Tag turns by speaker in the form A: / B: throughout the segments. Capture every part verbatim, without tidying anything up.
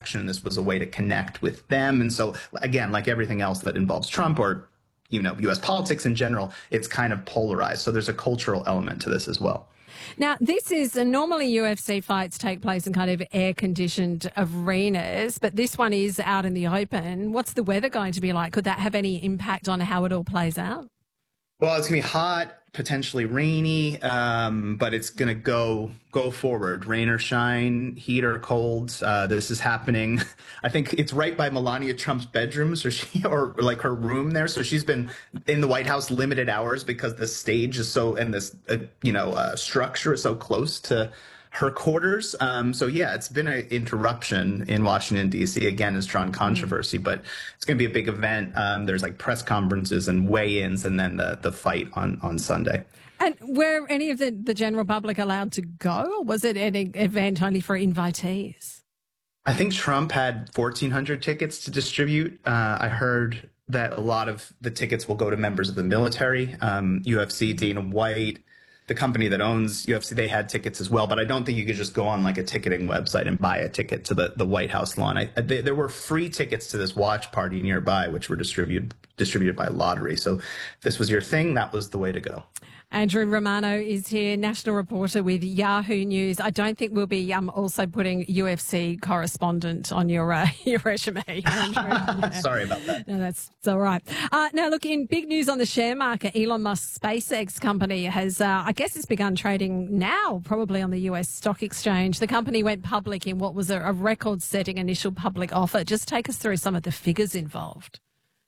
A: election. This was a way to connect with them. And so, again, like everything else that involves Trump or, you know, U S politics in general, it's kind of polarized. So there's a cultural element to this as well.
B: Now, this is uh, normally U F C fights take place in kind of air-conditioned arenas, but this one is out in the open. What's the weather going to be like? Could that have any impact on how it all plays out?
A: Well, it's going to be hot, potentially rainy, um, but it's going to go go forward. Rain or shine, heat or cold. Uh, this is happening. I think it's right by Melania Trump's bedroom, so she or like her room there. So she's been in the White House limited hours because the stage is so and this uh, you know uh, structure is so close to her quarters. Um, so, yeah, it's been an interruption in Washington, D C. Again, has drawn controversy, but it's going to be a big event. Um, there's like press conferences and weigh-ins and then the, the fight on, on Sunday.
B: And were any of the, the general public allowed to go, or was it an event only for invitees?
A: I think Trump had fourteen hundred tickets to distribute. Uh, I heard that a lot of the tickets will go to members of the military, um, U F C, Dana White. The company that owns U F C, they had tickets as well, but I don't think you could just go on like a ticketing website and buy a ticket to the, the White House lawn. I, they, there were free tickets to this watch party nearby, which were distributed distributed by lottery. So if this was your thing, that was the way to go.
B: Andrew Romano is here, national reporter with Yahoo News. I don't think we'll be um, also putting U F C correspondent on your uh, your resume, Andrew. Yeah.
A: Sorry about that.
B: No, that's it's all right. Uh, now, look, in big news on the share market, Elon Musk's SpaceX company has, uh, I guess it's begun trading now, probably on the U S stock exchange. The company went public in what was a, a record-setting initial public offer. Just take us through some of the figures involved.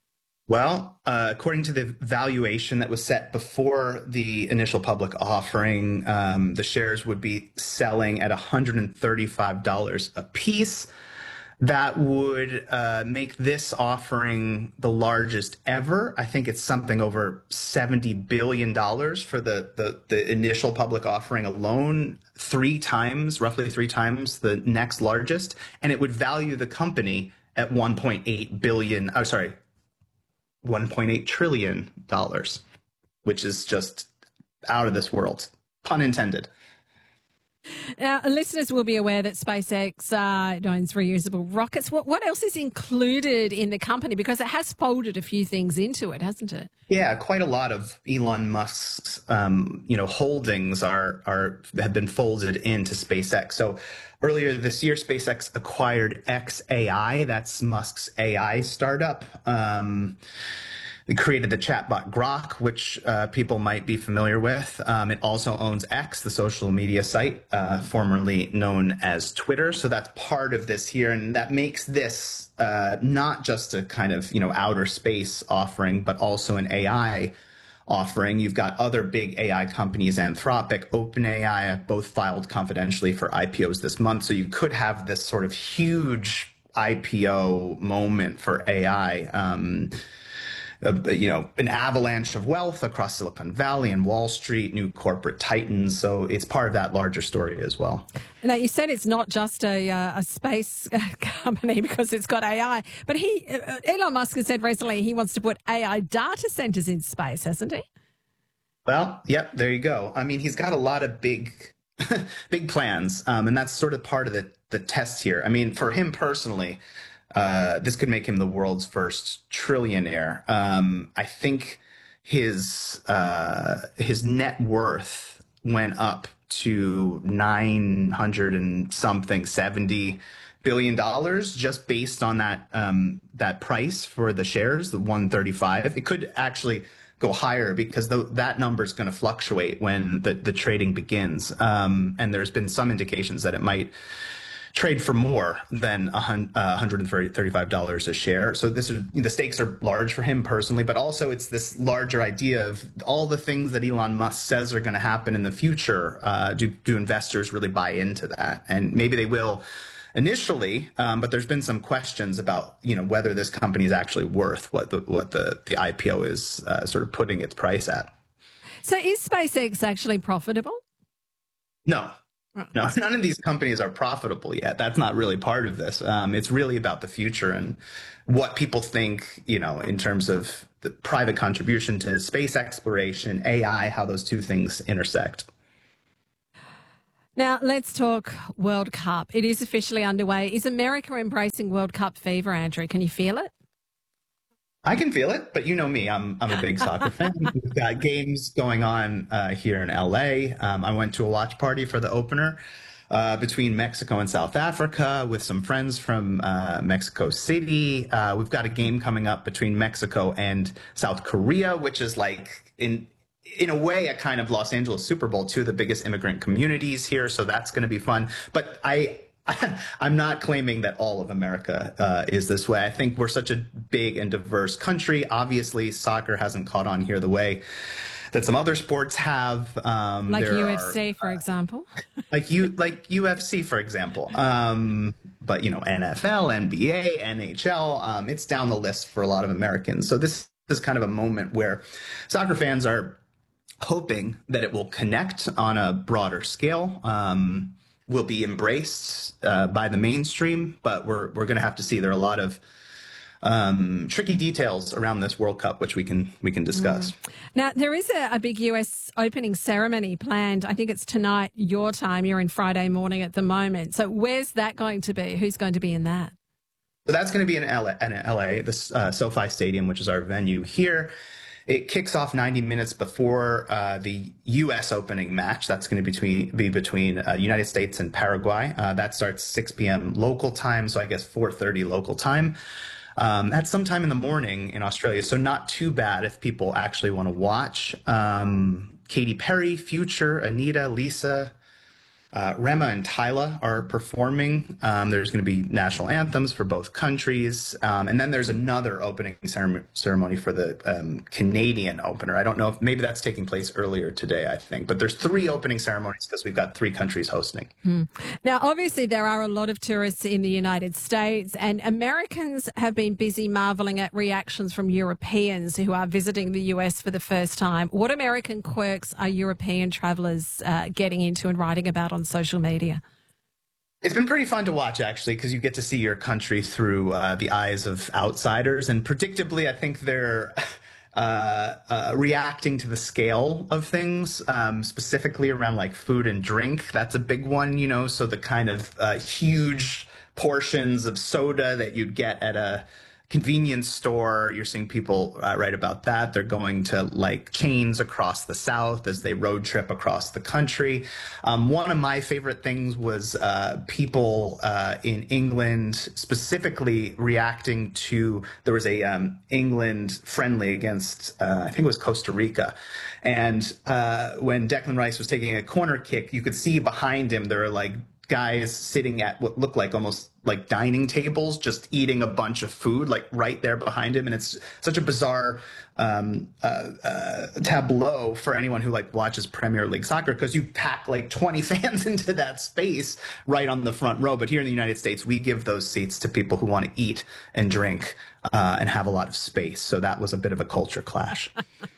A: Well, uh, according to the valuation that was set before the initial public offering, um, the shares would be selling at one hundred thirty-five dollars a piece. That would uh, make this offering the largest ever. I think it's something over seventy billion dollars for the, the, the initial public offering alone, three times, roughly three times the next largest. And it would value the company at one point eight billion dollars, oh, sorry, one point eight trillion dollars, which is just out of this world, pun intended.
B: Now, listeners will be aware that SpaceX uh, owns reusable rockets. What, what else is included in the company? Because it has folded a few things into it, hasn't it?
A: Yeah, quite a lot of Elon Musk's, um, you know, holdings are are have been folded into SpaceX. So earlier this year, SpaceX acquired X A I. That's Musk's A I startup. Um, It created the chatbot Grok, which uh, people might be familiar with. Um, it also owns X, the social media site, uh, formerly known as Twitter. So that's part of this here. And that makes this uh, not just a kind of, you know, outer space offering, but also an A I offering. You've got other big A I companies, Anthropic, OpenAI, both filed confidentially for I P Os this month. So you could have this sort of huge I P O moment for A I. Um, Uh, you know, an avalanche of wealth across Silicon Valley and Wall Street, new corporate titans. So it's part of that larger story as well.
B: Now, you said it's not just a, uh, a space company because it's got A I, but he, uh, Elon Musk has said recently he wants to put A I data centers in space, hasn't he?
A: Well, yep, there you go. I mean, he's got a lot of big, big plans, um, and that's sort of part of the, the test here. I mean, for him personally, Uh, this could make him the world's first trillionaire. Um, I think his uh, his net worth went up to nine hundred and something, seventy billion dollars, just based on that um, that price for the shares, the one thirty-five. It could actually go higher because the, that number is going to fluctuate when the, the trading begins. Um, and there's been some indications that it might trade for more than one hundred thirty-five dollars a share. So this is, the stakes are large for him personally, but also it's this larger idea of all the things that Elon Musk says are going to happen in the future. Uh, do, do investors really buy into that? And maybe they will initially, um, but there's been some questions about, you know, whether this company is actually worth what the, what the, the I P O is uh, sort of putting its price at.
B: So is SpaceX actually profitable?
A: No. No, none of these companies are profitable yet. That's not really part of this. Um, it's really about the future and what people think, you know, in terms of the private contribution to space exploration, A I, how those two things intersect.
B: Now, let's talk World Cup. It is officially underway. Is America embracing World Cup fever, Andrew? Can you feel it?
A: I can feel it, but you know me, I'm I'm a big soccer fan. We've got games going on uh, here in L A. Um, I went to a watch party for the opener uh, between Mexico and South Africa with some friends from uh, Mexico City. Uh, we've got a game coming up between Mexico and South Korea, which is like in in a way a kind of Los Angeles Super Bowl, two of the biggest immigrant communities here. So that's going to be fun. But I I'm not claiming that all of America uh, is this way. I think we're such a big and diverse country. Obviously, soccer hasn't caught on here the way that some other sports have. Um,
B: Like
A: there
B: U F C,
A: are,
B: for example.
A: like you, like U F C, for example. Um, but you know, N F L, N B A, N H L. Um, it's down the list for a lot of Americans. So this is kind of a moment where soccer fans are hoping that it will connect on a broader scale. Um, will be embraced uh, by the mainstream, but we're we're going to have to see. There are a lot of um, tricky details around this World Cup, which we can we can discuss.
B: Mm. Now, there is a, a big U S opening ceremony planned. I think it's tonight, your time. You're in Friday morning at the moment. So where's that going to be? Who's going to be in that?
A: So that's going to be in L A, in L A the uh, SoFi Stadium, which is our venue here. It kicks off ninety minutes before uh, the U S opening match. That's going to between, be between uh, United States and Paraguay. Uh, that starts six p.m. local time, so I guess four thirty local time. Um, that's sometime in the morning in Australia, so not too bad if people actually want to watch. Um, Katy Perry, Future, Anita, Lisa, Uh, Rema and Tyla are performing. Um, there's going to be national anthems for both countries. Um, and then there's another opening ceremony, ceremony for the um, Canadian opener. I don't know if maybe that's taking place earlier today, I think. But there's three opening ceremonies because we've got three countries hosting.
B: Hmm. Now, obviously, there are a lot of tourists in the United States, and Americans have been busy marveling at reactions from Europeans who are visiting the U S for the first time. What American quirks are European travellers uh, getting into and writing about on social media?
A: It's been pretty fun to watch, actually, because you get to see your country through uh, the eyes of outsiders. And predictably, I think they're uh, uh, reacting to the scale of things, um, specifically around like food and drink. That's a big one, you know, so the kind of uh, huge portions of soda that you'd get at a convenience store. You're seeing people uh, write about that. They're going to like chains across the South as they road trip across the country. Um, one of my favorite things was uh, people uh, in England specifically reacting to, there was a um, England friendly against, uh, I think it was Costa Rica. And uh, when Declan Rice was taking a corner kick, you could see behind him, there are like guys sitting at what looked like almost like dining tables, just eating a bunch of food, like right there behind him. And it's such a bizarre um, uh, uh, tableau for anyone who like watches Premier League soccer, because you pack like twenty fans into that space right on the front row. But here in the United States, we give those seats to people who want to eat and drink uh, and have a lot of space. So that was a bit of a culture clash.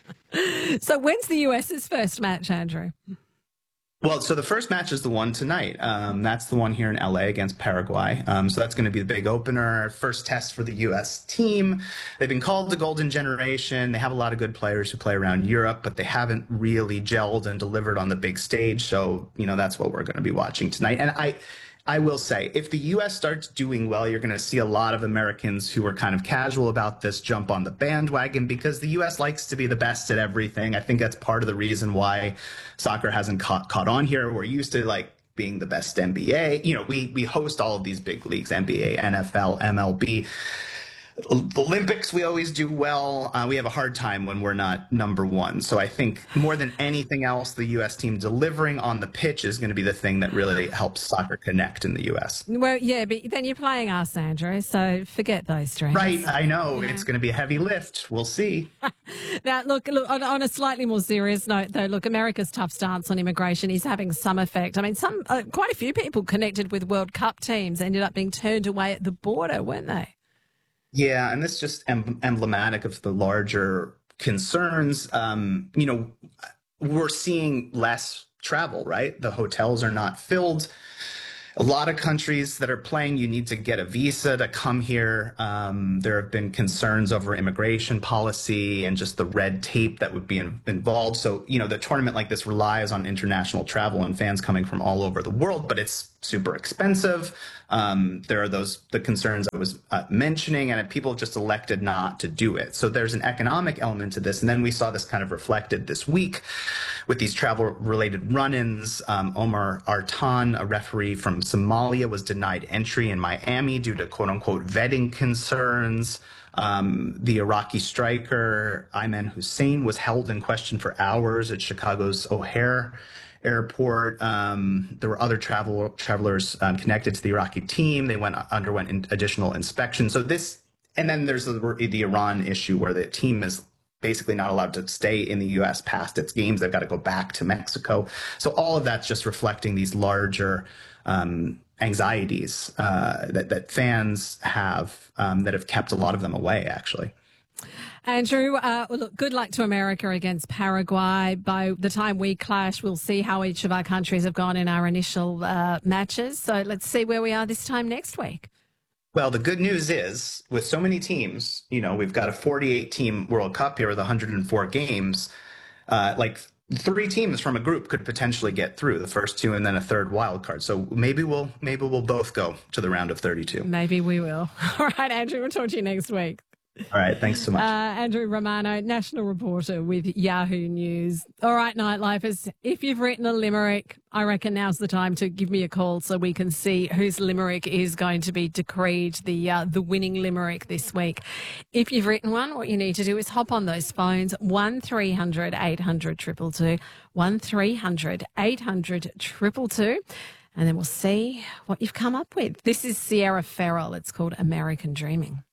B: So when's the US's first match, Andrew?
A: Well, so the first match is the one tonight. Um, that's the one here in L A against Paraguay. Um, so that's going to be the big opener, first test for the U S team. They've been called the Golden Generation. They have a lot of good players who play around Europe, but they haven't really gelled and delivered on the big stage. So, you know, that's what we're going to be watching tonight. And I, I will say, if the U S starts doing well, you're going to see a lot of Americans who are kind of casual about this jump on the bandwagon, because the U S likes to be the best at everything. I think that's part of the reason why soccer hasn't caught, caught on here. We're used to like being the best N B A. You know, we, we host all of these big leagues, N B A, N F L, M L B. Olympics, we always do well. Uh, we have a hard time when we're not number one. So I think more than anything else, the U S team delivering on the pitch is going to be the thing that really helps soccer connect in the U S.
B: Well, yeah, but then you're playing us, Andrew, so forget those dreams.
A: Right, I know.
B: Yeah.
A: It's going to be a heavy lift. We'll see.
B: Now, look, look on, on a slightly more serious note, though, look, America's tough stance on immigration is having some effect. I mean, some uh, quite a few people connected with World Cup teams ended up being turned away at the border, weren't they?
A: Yeah, and this is just em- emblematic of the larger concerns. Um, you know, we're seeing less travel, right? The hotels are not filled. A lot of countries that are playing, you need to get a visa to come here. Um, there have been concerns over immigration policy and just the red tape that would be in, involved. So, you know, the tournament like this relies on international travel and fans coming from all over the world, but it's super expensive. Um, there are those the concerns I was uh, mentioning, and people just elected not to do it. So there's an economic element to this, and then we saw this kind of reflected this week with these travel-related run-ins. Um, Omar Artan, a referee from Somalia, was denied entry in Miami due to quote-unquote vetting concerns. Um, the Iraqi striker Ayman Hussein was held in question for hours at Chicago's O'Hare Airport. Um, there were other travel travelers um, connected to the Iraqi team. They went underwent in, additional inspection. So this, and then there's the, the Iran issue where the team is basically not allowed to stay in the U S past its games. They've got to go back to Mexico. So all of that's just reflecting these larger um, anxieties uh, that that fans have um, that have kept a lot of them away, actually.
B: Andrew, uh, well, look, good luck to America against Paraguay. By the time we clash, we'll see how each of our countries have gone in our initial uh, matches. So let's see where we are this time next week.
A: Well, the good news is, with so many teams, you know, we've got a forty-eight team World Cup here with one hundred four games. Uh, like three teams from a group could potentially get through, the first two and then a third wild card. So maybe we'll maybe we'll both go to the round of thirty-two.
B: Maybe we will. All right, Andrew, we'll talk to you next week.
A: All right. Thanks so much.
B: Uh, Andrew Romano, national reporter with Yahoo News. All right, Nightlifers, if you've written a limerick, I reckon now's the time to give me a call so we can see whose limerick is going to be decreed the uh, the winning limerick this week. If you've written one, what you need to do is hop on those phones, one three hundred eight hundred two two two, one three hundred eight hundred two two two, and then we'll see what you've come up with. This is Sierra Farrell. It's called American Dreaming.